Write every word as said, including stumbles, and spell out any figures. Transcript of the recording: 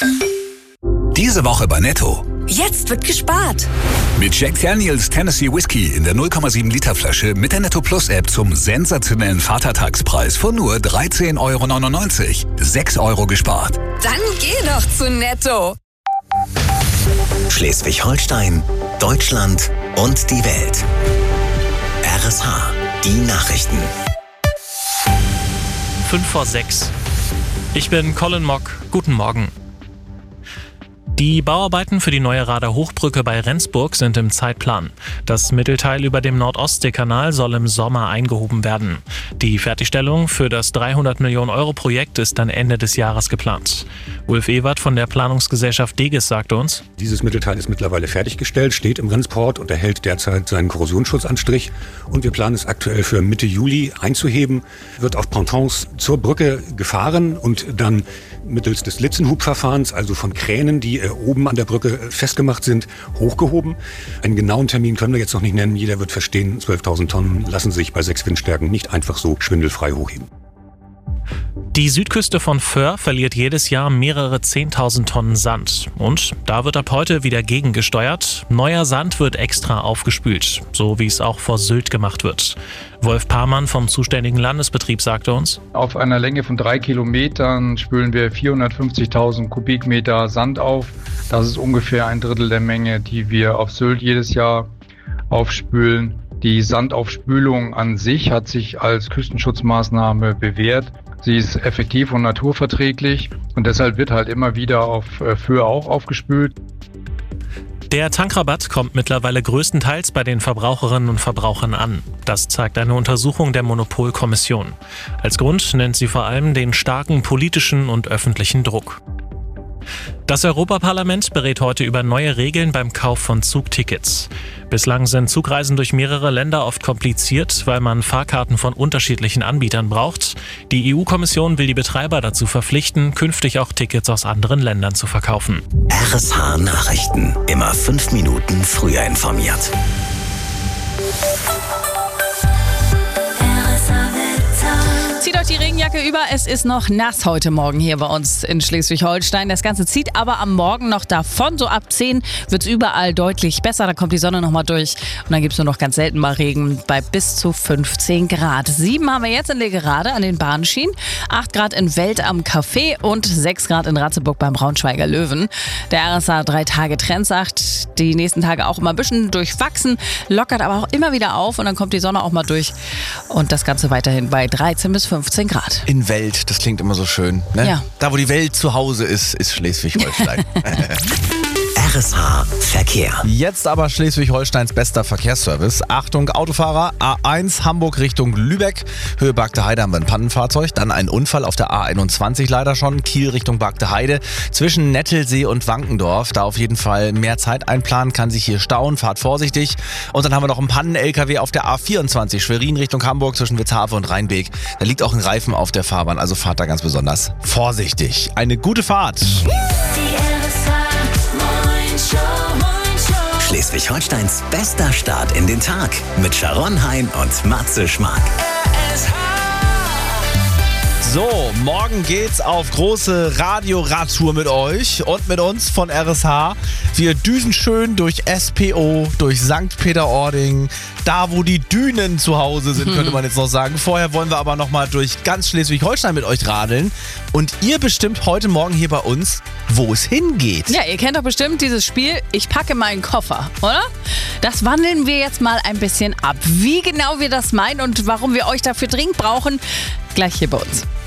Diese Woche bei Netto. Jetzt wird gespart. Mit Jack Daniels Tennessee Whiskey in der null Komma sieben Liter Flasche mit der Netto Plus App zum sensationellen Vatertagspreis von nur dreizehn Euro neunundneunzig. sechs Euro gespart. Dann geh doch zu Netto. Schleswig-Holstein, Deutschland und die Welt. R S H, die Nachrichten. fünf vor sechs. Ich bin Colin Mock. Guten Morgen. Die Bauarbeiten für die neue Rader Hochbrücke bei Rendsburg sind im Zeitplan. Das Mittelteil über dem Nord-Ostsee-Kanal soll im Sommer eingehoben werden. Die Fertigstellung für das dreihundert Millionen Euro Projekt ist dann Ende des Jahres geplant. Ulf Ewert von der Planungsgesellschaft Degis sagte uns: Dieses Mittelteil ist mittlerweile fertiggestellt, steht im Rennsport und erhält derzeit seinen Korrosionsschutzanstrich. Und wir planen es aktuell für Mitte Juli einzuheben. Wird auf Pontons zur Brücke gefahren und dann mittels des Litzenhubverfahrens, also von Kränen, die äh, oben an der Brücke festgemacht sind, hochgehoben. Einen genauen Termin können wir jetzt noch nicht nennen. Jeder wird verstehen, zwölftausend Tonnen lassen sich bei sechs Windstärken nicht einfach so schwindelfrei hochheben. Die Südküste von Föhr verliert jedes Jahr mehrere zehntausend Tonnen Sand. Und da wird ab heute wieder gegengesteuert. Neuer Sand wird extra aufgespült, so wie es auch vor Sylt gemacht wird. Wolf Parmann vom zuständigen Landesbetrieb sagte uns: Auf einer Länge von drei Kilometern spülen wir vierhundertfünfzigtausend Kubikmeter Sand auf. Das ist ungefähr ein Drittel der Menge, die wir auf Sylt jedes Jahr aufspülen. Die Sandaufspülung an sich hat sich als Küstenschutzmaßnahme bewährt. Sie ist effektiv und naturverträglich und deshalb wird halt immer wieder auf Föhr auch aufgespült. Der Tankrabatt kommt mittlerweile größtenteils bei den Verbraucherinnen und Verbrauchern an. Das zeigt eine Untersuchung der Monopolkommission. Als Grund nennt sie vor allem den starken politischen und öffentlichen Druck. Das Europaparlament berät heute über neue Regeln beim Kauf von Zugtickets. Bislang sind Zugreisen durch mehrere Länder oft kompliziert, weil man Fahrkarten von unterschiedlichen Anbietern braucht. Die E U-Kommission will die Betreiber dazu verpflichten, künftig auch Tickets aus anderen Ländern zu verkaufen. R S H Nachrichten. Immer fünf Minuten früher informiert. Zieht euch die Regenjacke über, es ist noch nass heute Morgen hier bei uns in Schleswig-Holstein. Das Ganze zieht aber am Morgen noch davon. So ab zehn wird es überall deutlich besser. Da kommt die Sonne nochmal durch und dann gibt es nur noch ganz selten mal Regen bei bis zu fünfzehn Grad. sieben haben wir jetzt in Legerade an den Bahnschienen, acht Grad in Welt am Café und sechs Grad in Ratzeburg beim Braunschweiger Löwen. Der R S A drei Tage Trend sagt, die nächsten Tage auch immer ein bisschen durchwachsen, lockert aber auch immer wieder auf und dann kommt die Sonne auch mal durch. Und das Ganze weiterhin bei dreizehn bis fünfzehn Grad. In Welt, das klingt immer so schön. Ne? Ja. Da, wo die Welt zu Hause ist, ist Schleswig-Holstein. R S H Verkehr. Jetzt aber Schleswig-Holsteins bester Verkehrsservice. Achtung, Autofahrer, A eins Hamburg Richtung Lübeck. Höhe Bagde Heide haben wir ein Pannenfahrzeug. Dann ein Unfall auf der A einundzwanzig leider schon. Kiel Richtung Bagde Heide. Zwischen Nettelsee und Wankendorf. Da auf jeden Fall mehr Zeit einplanen. Kann sich hier stauen. Fahrt vorsichtig. Und dann haben wir noch einen Pannen-L K W auf der A vierundzwanzig. Schwerin Richtung Hamburg zwischen Witzhafe und Rheinbeek. Da liegt auch ein Reifen auf der Fahrbahn. Also fahrt da ganz besonders vorsichtig. Eine gute Fahrt. Schleswig-Holsteins bester Start in den Tag mit Sharon Hein und Matze Schmark. So, morgen geht's auf große Radioradtour mit euch und mit uns von R S H. Wir düsen schön durch S P O, durch Sankt Peter-Ording, da wo die Dünen zu Hause sind, könnte man jetzt noch sagen. Vorher wollen wir aber nochmal durch ganz Schleswig-Holstein mit euch radeln. Und ihr bestimmt heute Morgen hier bei uns, wo es hingeht. Ja, ihr kennt doch bestimmt dieses Spiel, ich packe meinen Koffer, oder? Das wandeln wir jetzt mal ein bisschen ab. Wie genau wir das meinen und warum wir euch dafür dringend brauchen, gleich hier bei uns.